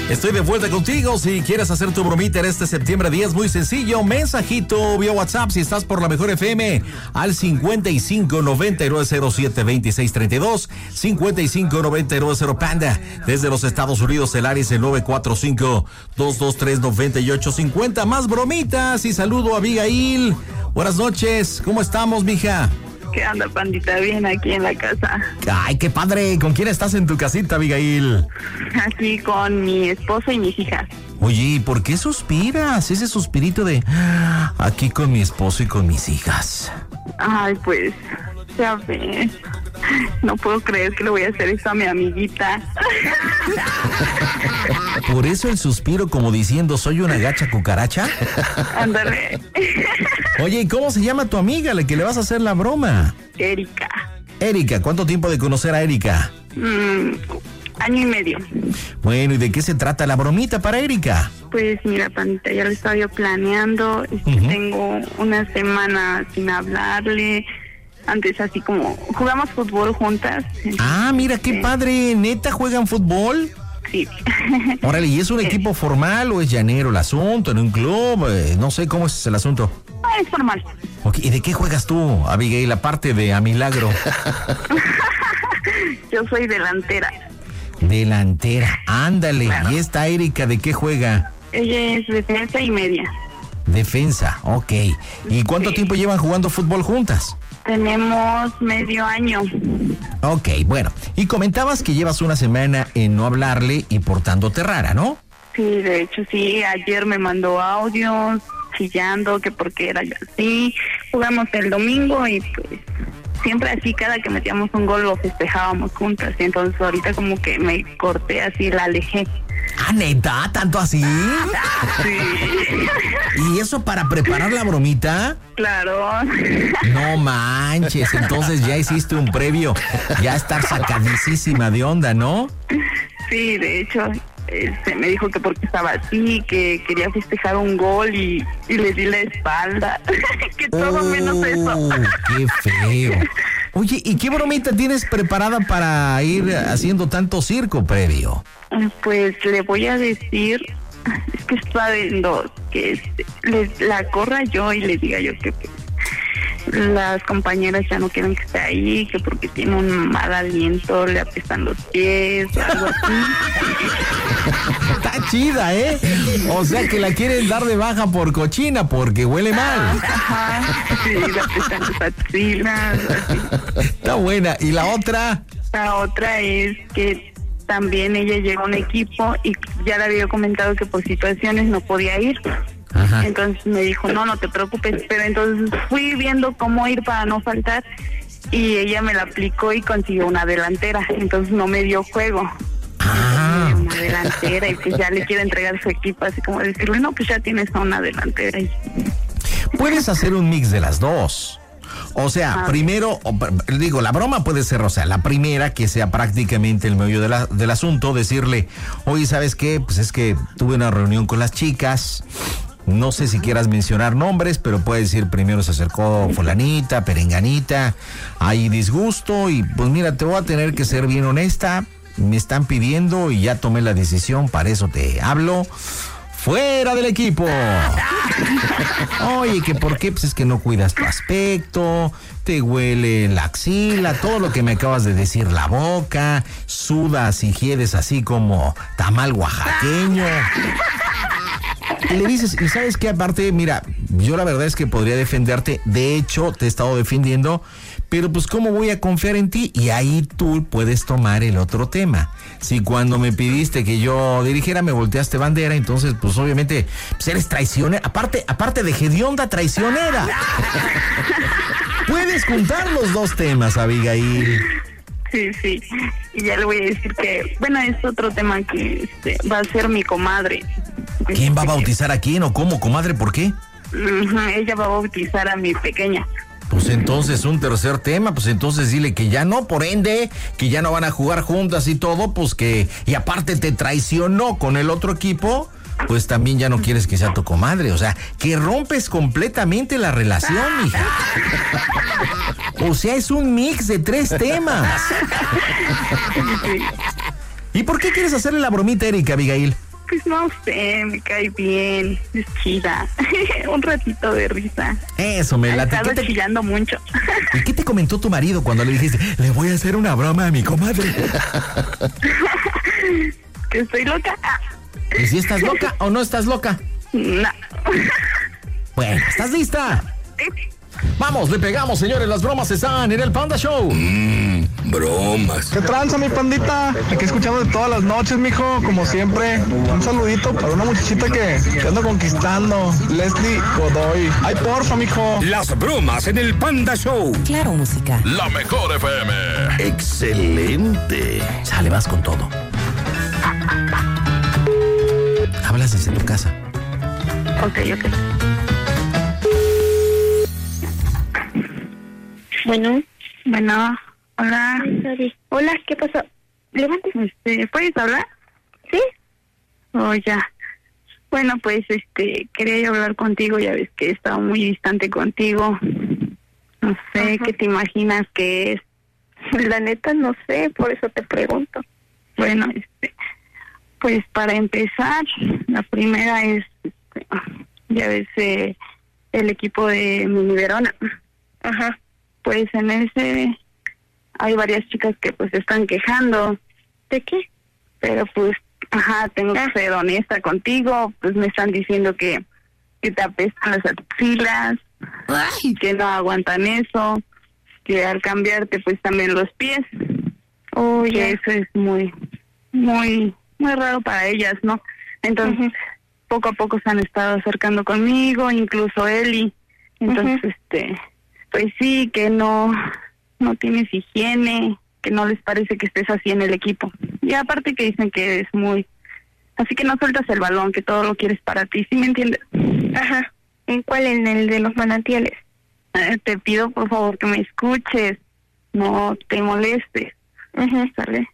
Estoy de vuelta contigo. Si quieres hacer tu bromita en este septiembre 10, muy sencillo. Mensajito vía WhatsApp si estás por la Mejor FM al 5599072632, 559907 Panda. Desde los Estados Unidos, el área es el 945-223-9850. Más bromitas y saludo a Abigail. Buenas noches. ¿Cómo estamos, mija? ¿Qué onda, pandita? Bien, aquí en la casa. Ay, qué padre. ¿Con quién estás en tu casita, Abigail? Aquí con mi esposo y mis hijas. Oye, ¿por qué suspiras? Ese suspirito de aquí con mi esposo y con mis hijas. Ay, pues, ya ves. No puedo creer que le voy a hacer eso a mi amiguita. ¿Por eso el suspiro como diciendo soy una gacha cucaracha? Ándale. Oye, ¿y cómo se llama tu amiga a la que le vas a hacer la broma? Erika. Erika, ¿cuánto tiempo de conocer a Erika? Año y medio. Bueno, ¿y de qué se trata la bromita para Erika? Pues mira, pandita, ya lo estaba yo planeando. Tengo una semana sin hablarle. Antes así como jugamos fútbol juntas. Ah, mira, qué padre. ¿Neta juegan fútbol? Sí. Órale, ¿y es un equipo formal o es llanero el asunto, en un club? No sé, ¿cómo es el asunto? Es formal. Okay, ¿y de qué juegas tú, Abigail, aparte de a milagro? Yo soy delantera. Delantera, ándale. Claro. ¿Y esta Erika de qué juega? Ella es defensa y media. Defensa, ok. ¿Y cuánto tiempo llevan jugando fútbol juntas? Tenemos medio año. Ok, bueno. Y comentabas que llevas una semana en no hablarle y portándote rara, ¿no? Sí, de hecho sí. Ayer me mandó audios chillando que porque era yo así. Jugamos el domingo y pues siempre así, cada que metíamos un gol lo festejábamos juntas. Y entonces ahorita como que me corté así, la alejé. Ah, ¿neta? ¿Tanto así? Sí. ¿Y eso para preparar la bromita? Claro. No manches, entonces ya hiciste un previo. Ya estar sacadísima de onda, ¿no? Sí, de hecho, me dijo que porque estaba así, que quería festejar un gol y le di la espalda. Que todo menos eso. ¡Qué feo! Oye, ¿y qué bromita tienes preparada para ir haciendo tanto circo previo? Pues le voy a decir, es que está viendo que la corra yo y le diga yo que pues, las compañeras ya no quieren que esté ahí, que porque tiene un mal aliento, le apestan los pies, algo así. Está chida, ¿eh? O sea que la quieren dar de baja por cochina porque huele mal. Ajá, sí, le apestan las axilas, así. Está buena. ¿Y la otra? La otra es que también ella llegó a un equipo y ya le había comentado que por situaciones no podía ir. Ajá. Entonces me dijo, no te preocupes, pero entonces fui viendo cómo ir para no faltar y ella me la aplicó y consiguió una delantera, entonces no me dio juego. Una delantera y pues ya le quiero entregar su equipo, así como decirle, no, pues ya tienes a una delantera. Puedes hacer un mix de las dos. O sea, primero, digo, la broma puede ser, o sea, la primera que sea prácticamente el meollo del asunto, decirle, oye, ¿sabes qué? Pues es que tuve una reunión con las chicas, no sé si quieras mencionar nombres, pero puedes decir primero se acercó fulanita, perenganita, hay disgusto y pues mira, te voy a tener que ser bien honesta, me están pidiendo y ya tomé la decisión, para eso te hablo. ¡Fuera del equipo! Oye, ¿que por qué? Pues es que no cuidas tu aspecto, te huele la axila, todo lo que me acabas de decir, la boca, sudas y hiedes así como tamal oaxaqueño. Y le dices, y sabes qué, aparte, mira, yo la verdad es que podría defenderte, de hecho, te he estado defendiendo, pero pues ¿cómo voy a confiar en ti? Y ahí tú puedes tomar el otro tema. Si cuando me pidiste que yo dirigiera me volteaste bandera, entonces pues obviamente pues eres traicionera, aparte de hedionda, traicionera. Puedes juntar los dos temas, Abigail. Sí, y ya le voy a decir que, bueno, es otro tema que va a ser mi comadre. ¿Quién va a bautizar a quién o cómo, comadre? ¿Por qué? Ella va a bautizar a mi pequeña. Pues entonces un tercer tema, pues entonces dile que ya no, por ende, que ya no van a jugar juntas y todo, pues que, y aparte te traicionó con el otro equipo, pues también ya no quieres que sea tu comadre, o sea, que rompes completamente la relación, mija. O sea, es un mix de 3 temas. ¿Y por qué quieres hacerle la bromita a Erika, Abigail? Pues no sé, me cae bien, es chida. Un ratito de risa. Eso, me late. Ha estado chillando mucho. ¿Y qué te comentó tu marido cuando le dijiste, le voy a hacer una broma a mi comadre? Que estoy loca. ¿Y si estás loca o no estás loca? No. Bueno, ¿estás lista? Vamos, le pegamos, señores, las bromas están en el Panda Show. Bromas. ¿Qué tranza, mi pandita? Aquí escuchando de todas las noches, mijo, como siempre. Un saludito para una muchachita que ando conquistando, Leslie Godoy. Ay, porfa, mijo. Las bromas en el Panda Show. Claro, música. La mejor FM. Excelente. Sale, vas con todo. Hablas desde tu casa. Ok. Bueno, hola. Hola, ¿qué pasó? Levántese. ¿Puedes hablar? ¿Sí? Oh, ya. Bueno, pues, quería yo hablar contigo, ya ves que he estado muy distante contigo. No sé, Ajá. ¿qué te imaginas que es? La neta no sé, por eso te pregunto. Bueno, pues para empezar, la primera es, ya ves, el equipo de Mini Verona. Ajá. Pues en ese hay varias chicas que pues se están quejando. ¿De qué? Pero pues, tengo que ser honesta contigo, pues me están diciendo que te apestan las axilas, que no aguantan eso, que al cambiarte pues también los pies. Que eso es muy raro para ellas, ¿no? Entonces, poco a poco se han estado acercando conmigo, incluso Eli. Entonces, pues sí, que no tienes higiene, que no les parece que estés así en el equipo. Y aparte que dicen que es así que no sueltas el balón, que todo lo quieres para ti, ¿sí me entiendes? Ajá. ¿En cuál? ¿En el de los manantiales? Te pido por favor que me escuches, no te molestes, ¿sale?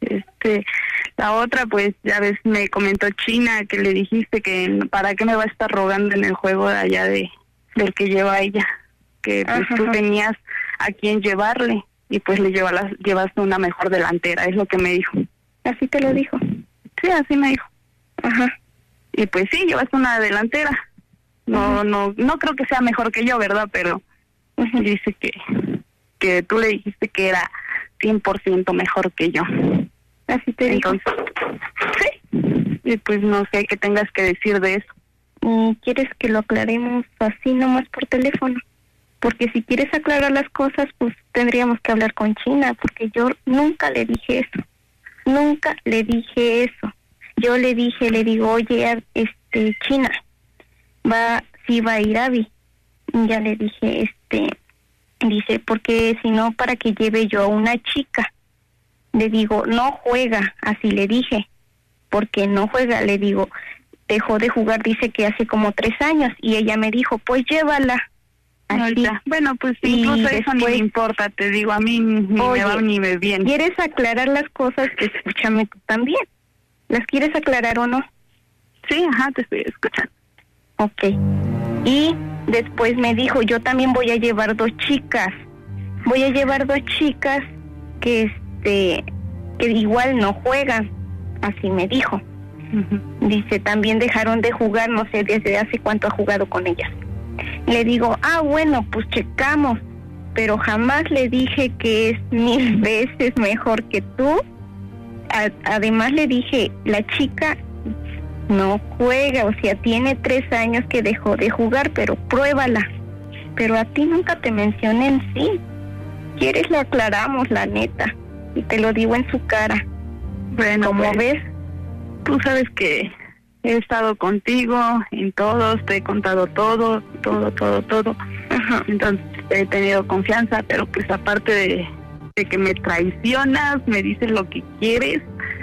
La otra, pues ya ves, me comentó China que le dijiste que para qué me va a estar rogando en el juego de allá del que lleva ella, que pues tú tenías a quien llevarle y pues le llevaste una mejor delantera, es lo que me dijo. ¿Así te lo dijo? Sí, así me dijo. Ajá. Y pues sí, llevaste una delantera. No creo que sea mejor que yo, ¿verdad? Pero dice que tú le dijiste que era 100% mejor que yo. Así te dijo. Entonces, sí. Y pues no sé qué tengas que decir de eso. ¿Quieres que lo aclaremos así nomás por teléfono? Porque si quieres aclarar las cosas, pues tendríamos que hablar con China, porque yo nunca le dije eso. Nunca le dije eso. Yo le digo, oye, China, sí va a ir Abby. Ya le dije, dice, porque si no, para que lleve yo a una chica. Le digo, no juega, así le dije, porque no juega, le digo, dejó de jugar, dice que hace como 3 años, y ella me dijo, pues llévala. Así. Bueno, pues incluso después, eso ni me importa, te digo, a mí ni me va ni me viene. ¿Quieres aclarar las cosas? Escúchame tú también. ¿Las quieres aclarar o no? Sí, te estoy escuchando. Ok. Y después me dijo, yo también voy a llevar 2 chicas. Voy a llevar 2 chicas que igual no juegan. Así me dijo. Dice, también dejaron de jugar, no sé desde hace cuánto ha jugado con ellas. Le digo, bueno, pues checamos, pero jamás le dije que es 1000 veces mejor que tú. Además le dije, la chica no juega, o sea, tiene 3 años que dejó de jugar, pero pruébala. Pero a ti nunca te mencioné en sí. ¿Quieres lo aclaramos, la neta? Y te lo digo en su cara. Bueno, como pues, ves, tú sabes que he estado contigo en todos, te he contado todo. Entonces he tenido confianza, pero pues aparte de que me traicionas, me dices lo que quieres,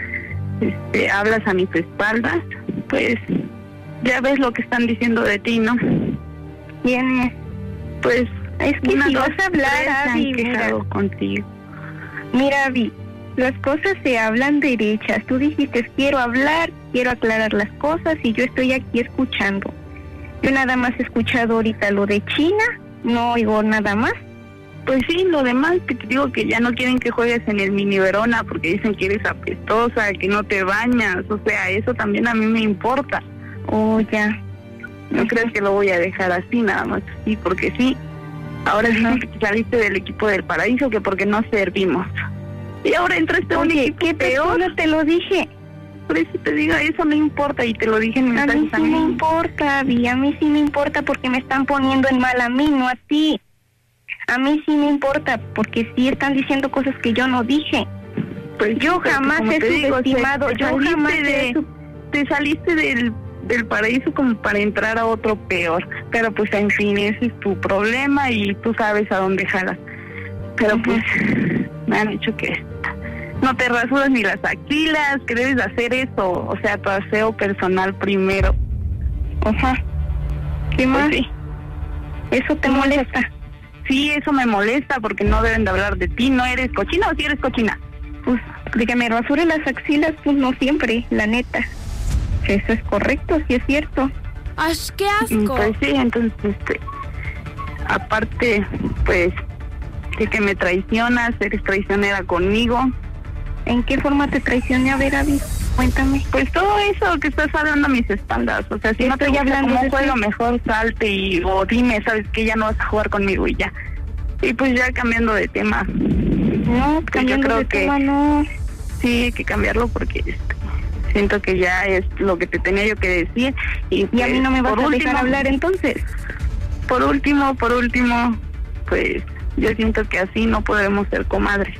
hablas a mis espaldas, pues ya ves lo que están diciendo de ti, ¿no? ¿Quién es? Pues es que si vas a hablar, Abby, contigo. Mira, Abby, las cosas se hablan derechas. Tú dijiste, quiero hablar, quiero aclarar las cosas, y yo estoy aquí escuchando. Yo nada más he escuchado ahorita lo de China, no oigo nada más. pues sí, lo demás que te digo, que ya no quieren que juegues en el Mini Verona porque dicen que eres apestosa, que no te bañas, o sea, eso también a mí me importa. Oh, ya. No crees que lo voy a dejar así, nada más así, porque sí. Ahora dicen que saliste del equipo del Paraíso, que porque no servimos. Y ahora entraste a un equipo ¿qué peor. no te lo dije? Por eso te digo, eso no importa y te lo dije en A mensajes mí sí me importa, Abby, a mí sí me importa porque me están poniendo en mal a mí, no a ti. A mí sí me importa porque sí están diciendo cosas que yo no dije. Pues yo jamás he subestimado, te saliste del Paraíso como para entrar a otro peor. Pero pues en fin, ese es tu problema y tú sabes a dónde jalas. Pero pues me han dicho que no te rasuras ni las axilas, que debes hacer eso, o sea, tu aseo personal primero. Ajá. ¿Qué más? Pues sí. ¿Eso te molesta? Sí, eso me molesta porque no deben de hablar de ti. ¿No eres cochina o sí eres cochina? Pues de que me rasure las axilas, pues no siempre, la neta. Eso es correcto, sí es cierto. ¡Ay, qué asco! Pues sí, entonces, aparte, pues, de que me traicionas, eres traicionera conmigo. ¿En qué forma te traicioné? A ver, Abby, cuéntame. Pues todo eso que estás hablando a mis espaldas. O sea, si no te Estoy hablando cómo de juego, ti. mejor salte o dime, sabes que ya no vas a jugar conmigo y ya. Y pues ya cambiando de tema. No, pues cambiando yo creo de que tema, no. sí hay que cambiarlo porque siento que ya es lo que te tenía yo que decir. Y a mí no me vas por a último, dejar hablar entonces. Por último, pues yo siento que así no podremos ser comadres.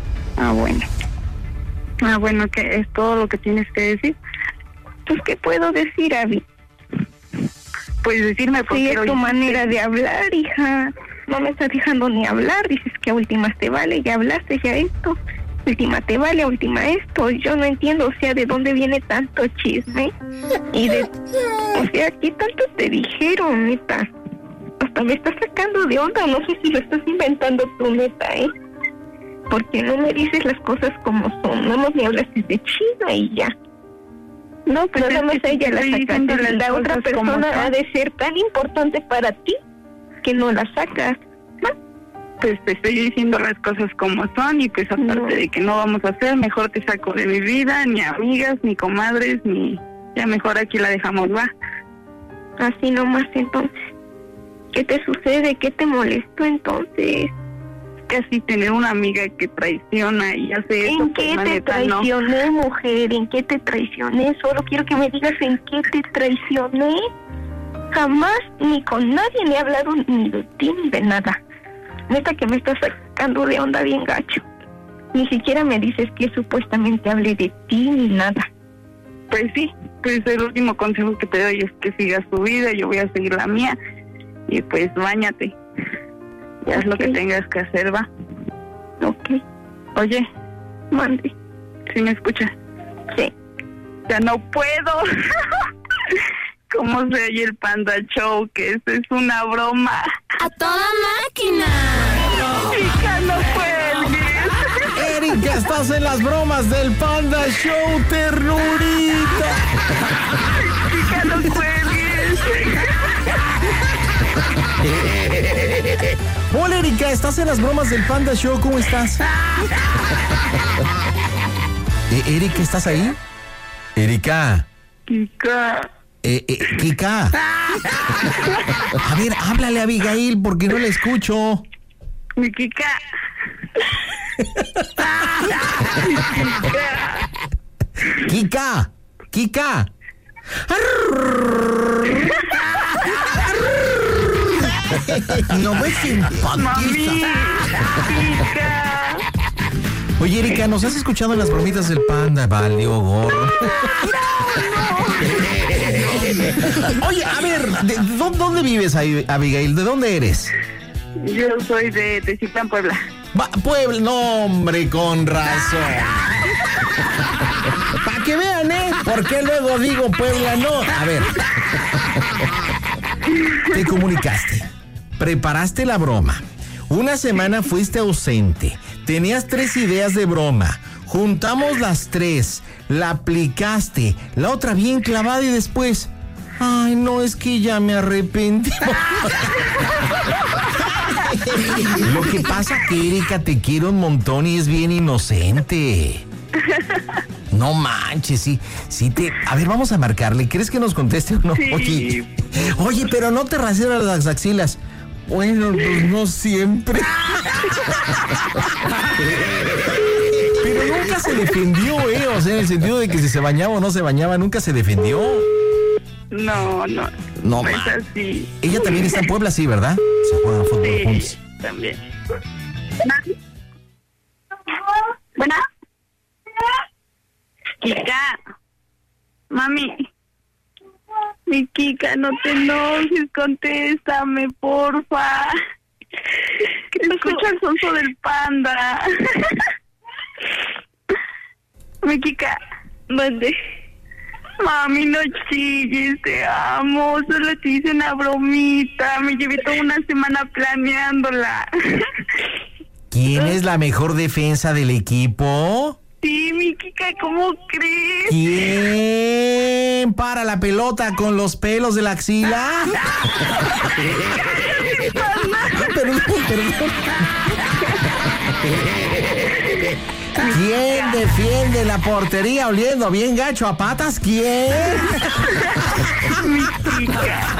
Bueno, que es todo lo que tienes que decir. Pues, ¿qué puedo decir, Abby? Pues decirme por Sí, qué es tu manera de hablar, hija. No me estás dejando ni hablar. Dices que a últimas te vale, ya hablaste, ya esto. Última te vale, última esto. Yo no entiendo, o sea, de dónde viene tanto chisme. O sea, ¿qué tanto te dijeron, neta? Hasta me estás sacando de onda, no sé si lo estás inventando tú, neta, Porque no me dices las cosas como son, no me hablaste de China y ya. No, pues nada más a ella la sacaste. La otra persona ha de ser tan importante para ti que no la sacas. ¿No? Pues te estoy diciendo las cosas como son y pues aparte de que no vamos a hacer, mejor te saco de mi vida, ni amigas, ni comadres, ni... Ya mejor aquí la dejamos, ¿va? Así nomás, entonces. ¿Qué te sucede? ¿Qué te molestó entonces? Casi tener una amiga que traiciona y hace eso. ¿En qué te traicioné, mujer? ¿En qué te traicioné? Solo quiero que me digas en qué te traicioné. Jamás ni con nadie le he hablado ni de ti ni de nada. Neta que me estás sacando de onda bien gacho. Ni siquiera me dices que supuestamente hablé de ti ni nada. Pues sí, pues el último consejo que te doy es que sigas tu vida, yo voy a seguir la mía. Y pues báñate. Ya es lo que tengas que hacer, ¿va? Ok. Oye, mande. ¿Sí me escuchas? Sí. Ya no puedo. ¿Cómo se oye el Panda Show? Que esto es una broma. ¡A toda máquina! Chica, no cuelgues. Erika, estás en las bromas del Panda Show, ternurita. Chica, no cuelgues. Hola, Erika, estás en las bromas del Panda Show, ¿cómo estás? Erika, ¿estás ahí? Erika. Kika. Kika. A ver, háblale a Abigail porque no la escucho. Mi Kika. Kika. Kika. No me simpatiza. Oye, Erika, ¿nos has escuchado en las bromitas del Panda? Valió gorro. Oye, a ver, ¿dónde vives, Abigail? ¿De dónde eres? Yo soy de Teciutlán, Puebla. Puebla, no, hombre, con razón. Para que vean, ¿por qué luego digo Puebla no? A ver. Te comunicaste, preparaste la broma, una semana fuiste ausente, tenías 3 ideas de broma, juntamos las 3, la aplicaste, la otra bien clavada y después, ay no, es que ya me arrepentí. Lo que pasa que Erika te quiere un montón y es bien inocente. No manches, sí te... A ver, vamos a marcarle. ¿Crees que nos conteste o no? Sí. Oye, pero no te rasuras las axilas. Bueno, pues no siempre. Pero nunca se defendió, o sea, en el sentido de que si se bañaba o no se bañaba, nunca se defendió. No No, es así. Ella también está en Puebla, sí, ¿verdad? Se juegan fútbol juntos. Sí, también. Bueno. Kika. Mami. Mi Kika, no te enojes, contéstame, porfa. Que te escucha el sonso del panda. Mi Kika. ¿Dónde? Mami, no chilles, te amo. Solo te hice una bromita. Me llevé toda una semana planeándola. ¿Quién es la mejor defensa del equipo? Sí, mi Kika, ¿cómo crees? ¿Quién para la pelota con los pelos de la axila? Perdón. ¿Quién defiende la portería oliendo bien gacho a patas? ¿Quién? Mi Kika.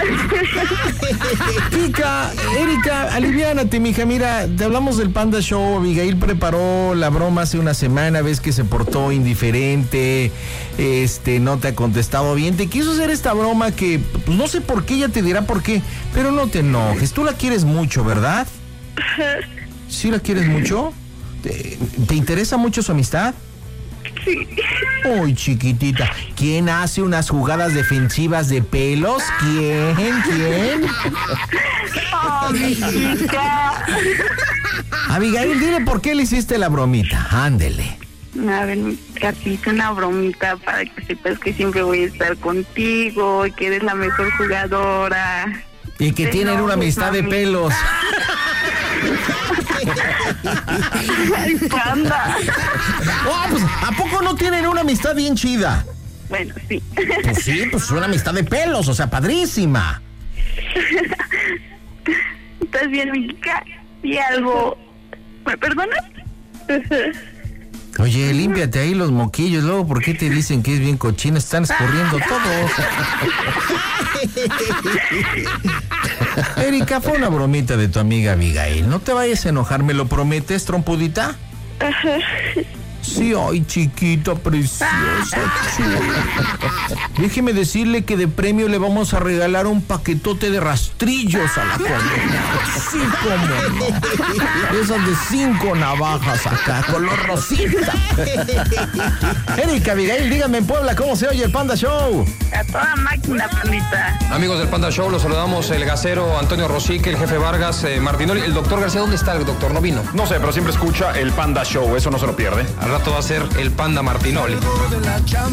Kika, Erika, aliviánate, mija. Mira, te hablamos del Panda Show. Abigail preparó la broma hace una semana. Ves que se portó indiferente. No te ha contestado bien. Te quiso hacer esta broma que, pues no sé por qué, ella te dirá por qué. Pero no te enojes. Tú la quieres mucho, ¿verdad? ¿Sí la quieres mucho? ¿Te interesa mucho su amistad? Sí. Uy, chiquitita. ¿Quién hace unas jugadas defensivas de pelos? ¿Quién? Oh, mi Kika. Abigail, dile por qué le hiciste la bromita. Ándele. A ver, Kika, te hice una bromita para que sepas que siempre voy a estar contigo y que eres la mejor jugadora. Y que tienen una amistad de pelos. Ay, panda. Oh, pues, ¿a poco no tienen una amistad bien chida? Bueno, sí. Pues sí, pues es una amistad de pelos, o sea, padrísima. ¿Estás bien, mi Kika? ¿Y algo? ¿Me perdonas? Oye, límpiate ahí los moquillos, luego, ¿por qué te dicen que es bien cochino? Están escurriendo todo. Erika, fue una bromita de tu amiga Abigail. No te vayas a enojar, ¿me lo prometes, trompudita? Sí, ay, chiquita, preciosa, chula. Déjeme decirle que de premio le vamos a regalar un paquetote de rastrillos a la comunidad. Sí, cómo no. Esas de 5 navajas acá, color rosita. Erika, Abigail, díganme en Puebla, ¿cómo se oye el Panda Show? A toda máquina, pandita. Amigos del Panda Show, los saludamos el gasero Antonio Rosique, el jefe Vargas, Martinoli. El doctor García, ¿dónde está el doctor? No vino. No sé, pero siempre escucha el Panda Show, eso no se lo pierde. Al rato va a ser el Panda Martinoli.